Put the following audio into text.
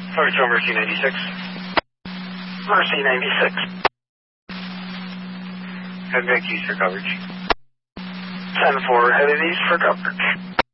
Control Mercy 96. Mercy 96. Head back east for coverage. 10-4, headed east for coverage.